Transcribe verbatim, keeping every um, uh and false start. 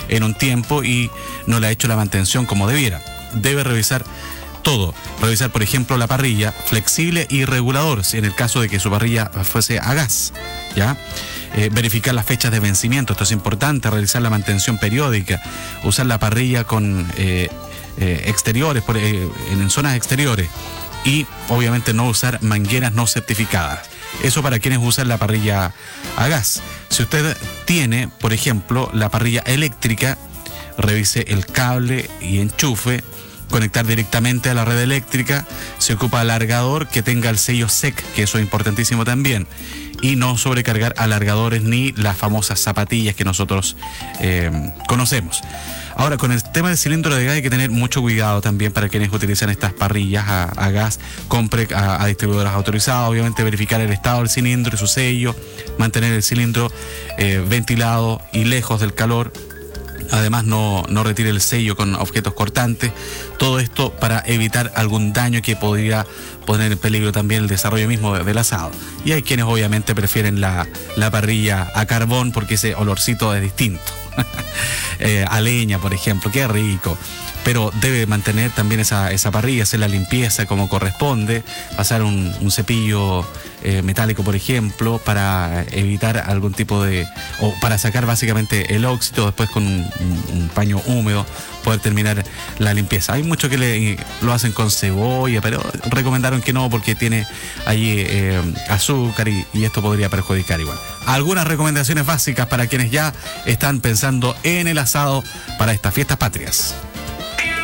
en un tiempo y no le ha hecho la mantención como debiera. Debe revisar todo. Revisar, por ejemplo, la parrilla flexible y regulador, si en el caso de que su parrilla fuese a gas, ¿ya? Eh, verificar las fechas de vencimiento, esto es importante, realizar la mantención periódica, usar la parrilla con eh, eh, exteriores, por, eh, en zonas exteriores, y obviamente no usar mangueras no certificadas. Eso para quienes usan la parrilla a gas. Si usted tiene, por ejemplo, la parrilla eléctrica, revise el cable y enchufe, conectar directamente a la red eléctrica, se ocupa alargador que tenga el sello S E C, que eso es importantísimo también, y no sobrecargar alargadores ni las famosas zapatillas que nosotros eh, conocemos. Ahora, con el tema del cilindro de gas hay que tener mucho cuidado también para quienes utilizan estas parrillas a, a gas. Compre a, a distribuidoras autorizadas, obviamente verificar el estado del cilindro y su sello, mantener el cilindro eh, ventilado y lejos del calor. Además, no, no retire el sello con objetos cortantes. Todo esto para evitar algún daño que podría poner en peligro también el desarrollo mismo del asado. Y hay quienes obviamente prefieren la, la parrilla a carbón porque ese olorcito es distinto. eh, a leña, por ejemplo, qué rico. Pero debe mantener también esa, esa parrilla, hacer la limpieza como corresponde, pasar un, un cepillo eh, metálico, por ejemplo, para evitar algún tipo de... o para sacar básicamente el óxido, después con un, un, un paño húmedo, poder terminar la limpieza. Hay muchos que le, lo hacen con cebolla, pero recomendaron que no porque tiene allí eh, azúcar y, y esto podría perjudicar igual. Algunas recomendaciones básicas para quienes ya están pensando en el asado para estas fiestas patrias.